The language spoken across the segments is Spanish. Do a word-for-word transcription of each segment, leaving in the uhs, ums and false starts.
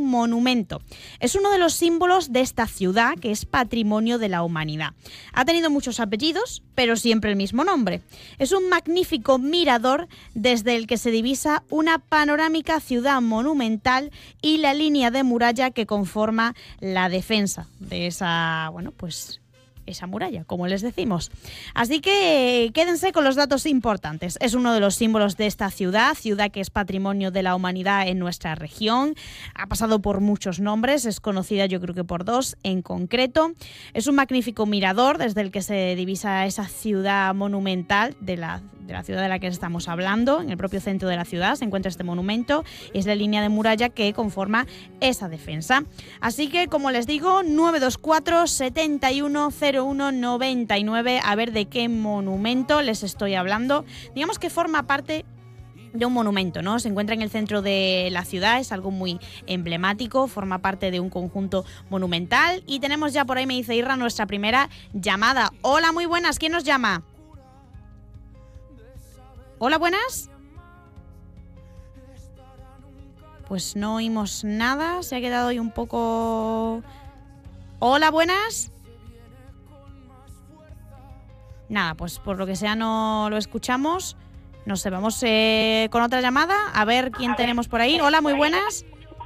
monumento. Es uno de los símbolos de esta ciudad, que es patrimonio de la humanidad. Ha tenido muchos apellidos, pero siempre el mismo nombre. Es un magnífico mirador desde el que se divisa una panorámica ciudad monumental y la línea de muralla que conforma la defensa de esa, bueno, pues esa muralla, como les decimos. Así que quédense con los datos importantes. Es uno de los símbolos de esta ciudad, ciudad que es patrimonio de la humanidad en nuestra región. Ha pasado por muchos nombres, es conocida yo creo que por dos en concreto. Es un magnífico mirador desde el que se divisa esa ciudad monumental de la, de la ciudad de la que estamos hablando. En el propio centro de la ciudad se encuentra este monumento y es la línea de muralla que conforma esa defensa. Así que, como les digo, nueve dos cuatro, setenta y uno, cero uno noventa y nueve, a ver de qué monumento les estoy hablando. Digamos que forma parte de un monumento, ¿no? Se encuentra en el centro de la ciudad, es algo muy emblemático, forma parte de un conjunto monumental. Y tenemos ya por ahí, me dice Irra, nuestra primera llamada. Hola, muy buenas, ¿quién nos llama? Hola, buenas. Pues no oímos nada, se ha quedado ahí un poco... Hola, buenas. Nada, pues por lo que sea no lo escuchamos. No sé, vamos eh, con otra llamada. A ver quién tenemos por ahí. Hola, muy buenas.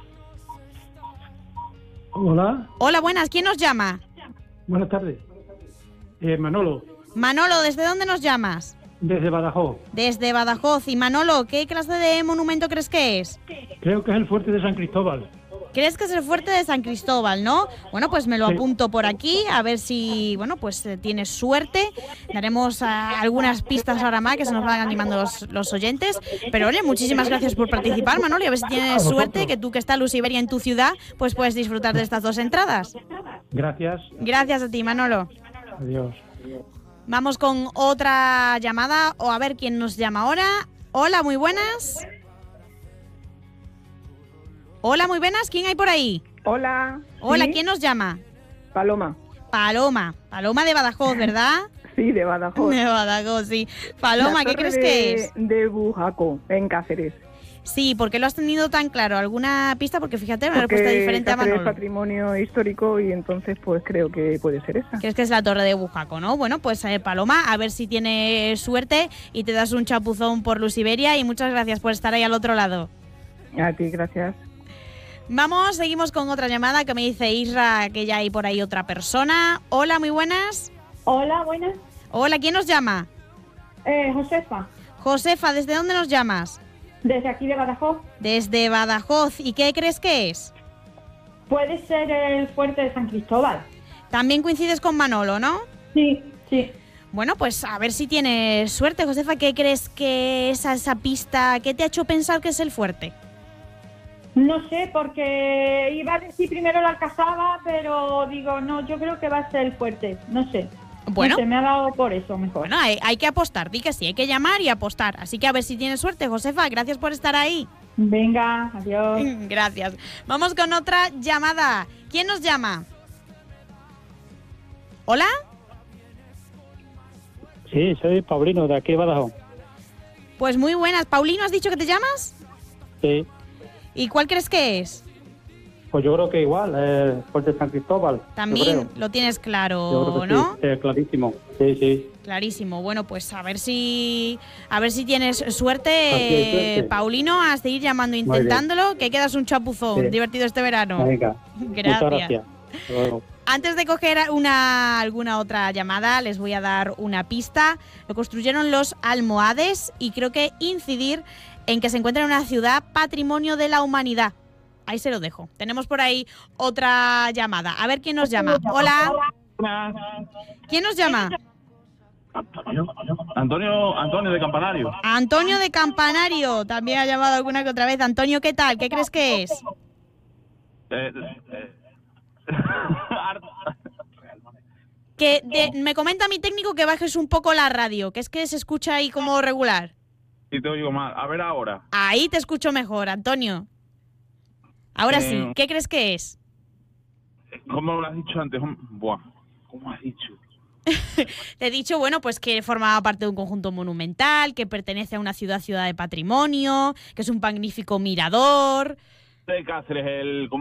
Hola. Hola, buenas. ¿Quién nos llama? Buenas tardes. Eh, Manolo. Manolo, ¿desde dónde nos llamas? Desde Badajoz. Desde Badajoz. Y Manolo, ¿qué clase de monumento crees que es? Creo que es el fuerte de San Cristóbal. ¿Crees que es el fuerte de San Cristóbal, no? Bueno, pues me lo Sí. apunto por aquí, a ver si, bueno, pues eh, tienes suerte. Daremos ah, algunas pistas ahora más que se nos van animando los, los oyentes. Pero oye, muchísimas gracias por participar, Manolo, y a ver si tienes suerte, que tú que estás Luz Iberia en tu ciudad, pues puedes disfrutar de estas dos entradas. Gracias. Gracias a ti, Manolo. Adiós. Vamos con otra llamada, o a ver quién nos llama ahora. Hola, muy buenas. Hola, muy buenas. ¿Quién hay por ahí? Hola. Hola, ¿Sí? ¿quién nos llama? Paloma. Paloma. Paloma de Badajoz, ¿verdad? Sí, de Badajoz. De Badajoz, sí. Paloma, La ¿qué torre crees de, que es? De Bujaco, en Cáceres. Sí, ¿por qué lo has tenido tan claro? ¿Alguna pista? Porque fíjate, una Porque respuesta diferente a Cáceres es Manolo. patrimonio histórico y entonces pues creo que puede ser esa. ¿Crees que es la torre de Bujaco, no? Bueno, pues eh, Paloma, a ver si tienes suerte y te das un chapuzón por Luz Iberia, y muchas gracias por estar ahí al otro lado. A ti, gracias. Vamos, seguimos con otra llamada que me dice Isra que ya hay por ahí otra persona. Hola, muy buenas. Hola, buenas. Hola, ¿quién nos llama? Eh, Josefa, Josefa, ¿desde dónde nos llamas? desde aquí de Badajoz. Desde Badajoz. ¿Y qué crees que es? Puede ser el fuerte de San Cristóbal. También coincides con Manolo, ¿no? Sí, sí. Bueno, pues a ver si tienes suerte, Josefa. ¿Qué crees que es esa pista? ¿Qué te ha hecho pensar que es el fuerte? No sé, porque iba a decir primero la Alcazaba, pero digo, no, yo creo que va a ser el fuerte. No sé. Bueno. No sé, me ha dado por eso mejor. Bueno, hay, hay que apostar, di que sí, hay que llamar y apostar. Así que a ver si tienes suerte, Josefa. Gracias por estar ahí. Venga, adiós. Gracias. Vamos con otra llamada. ¿Quién nos llama? ¿Hola? Sí, soy Paulino, de aquí de Badajoz. Pues muy buenas. Paulino, ¿has dicho que te llamas? Sí. ¿Y cuál crees que es? Pues yo creo que igual, eh, fuerte de San Cristóbal. También lo tienes claro, Yo creo que ¿no? sí, eh, clarísimo. Sí, sí. Clarísimo. Bueno, pues a ver si a ver si tienes suerte, Así es, suerte. eh, Paulino, a seguir llamando, bien. intentándolo, que quedas un chapuzón Sí. divertido este verano. Venga. Gracias. Muchas gracias. Hasta luego. Antes de coger una alguna otra llamada, les voy a dar una pista. Lo construyeron los almohades y creo que incidir en que se encuentra en una ciudad patrimonio de la humanidad. Ahí se lo dejo. Tenemos por ahí otra llamada. A ver quién nos llama. Hola. ¿Quién nos llama? Antonio, Antonio de Campanario. Antonio de Campanario. También ha llamado alguna que otra vez. Antonio, ¿qué tal? ¿Qué crees que es? Eh, eh, Que de- me comenta mi técnico que bajes un poco la radio, que es que se escucha ahí como regular. y te oigo mal. A ver ahora. Ahí te escucho mejor, Antonio. Ahora sí, Eh, ¿qué crees que es? ¿Cómo lo has dicho antes? Buah, ¿cómo has dicho? Te he dicho, bueno, pues que formaba parte de un conjunto monumental, que pertenece a una ciudad, ciudad de patrimonio, que es un magnífico mirador. De Cáceres, el...